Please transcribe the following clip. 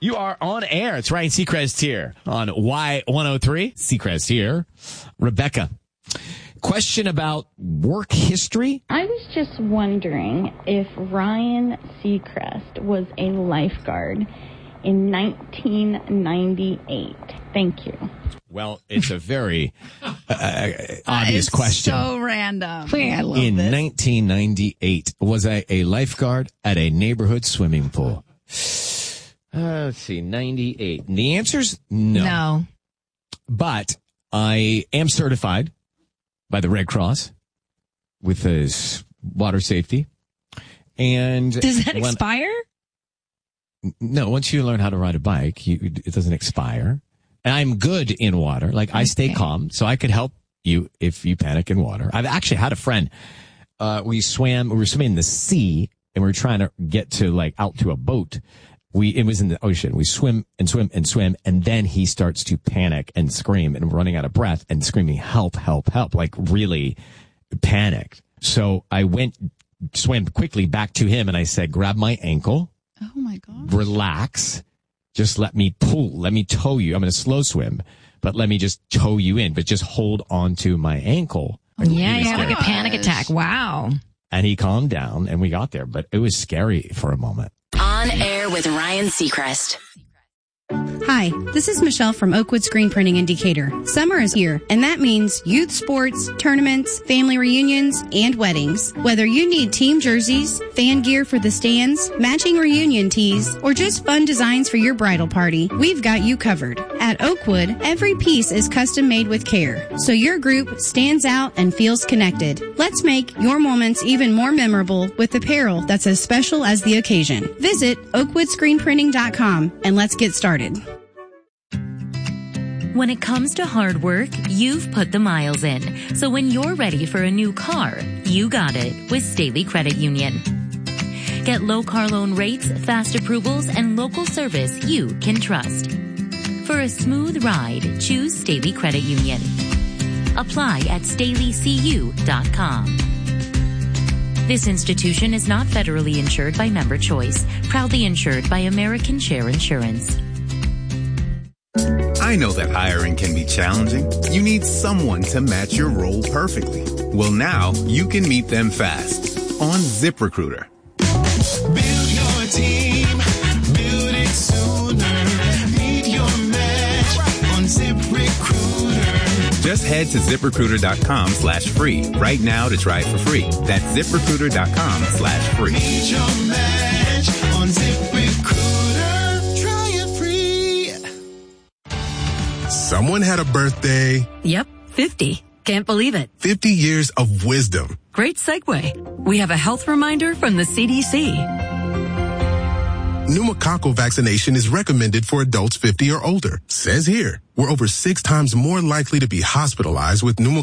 You are on air. It's Ryan Seacrest here on Y103. Seacrest here. Rebecca, question about work history? I was just wondering if Ryan Seacrest was a lifeguard in 1998. Thank you. Well, it's a very obvious question. So random. I love In this. 1998, was I a lifeguard at a neighborhood swimming pool? Let's see, 98. And the answer's no. No. But I am certified by the Red Cross with his water safety. And Does that expire? No, once you learn how to ride a bike, it doesn't expire. And I'm good in water. Like, I stay calm, so I could help you if you panic in water. I've actually had a friend. We were swimming in the sea, and we were trying to get to, like, out to a boat. It was in the ocean. We swim, and then he starts to panic and scream and running out of breath and screaming, help, help, help, like really panicked. So I swam quickly back to him, and I said, grab my ankle. Oh, my God. Relax. Just let me tow you. I'm going to slow swim, but let me just tow you in, but just hold on to my ankle. Yeah, you had like a panic attack. Wow. And he calmed down, and we got there, but it was scary for a moment. On air with Ryan Seacrest. Hi, this is Michelle from Oakwood Screen Printing in Decatur. Summer is here, and that means youth sports, tournaments, family reunions, and weddings. Whether you need team jerseys, fan gear for the stands, matching reunion tees, or just fun designs for your bridal party, we've got you covered. At Oakwood, every piece is custom made with care, so your group stands out and feels connected. Let's make your moments even more memorable with apparel that's as special as the occasion. Visit oakwoodscreenprinting.com and let's get started. When it comes to hard work, you've put the miles in. So when you're ready for a new car, you got it with Staley Credit Union. Get low car loan rates, fast approvals, and local service you can trust. For a smooth ride, choose Staley Credit Union. Apply at StaleyCU.com. This institution is not federally insured by Member Choice, proudly insured by American Share Insurance. I know that hiring can be challenging. You need someone to match your role perfectly. Well, now you can meet them fast on ZipRecruiter. Build your team, build it sooner. Meet your match on ZipRecruiter. Just head to ZipRecruiter.com/free right now to try it for free. That's ZipRecruiter.com/free. Meet your match on ZipRecruiter. Try it free. Someone had a birthday. Yep, 50. Can't believe it. 50 years of wisdom. Great segue. We have a health reminder from the CDC. Pneumococcal vaccination is recommended for adults 50 or older. Says here, we're over 6 times more likely to be hospitalized with pneumococcal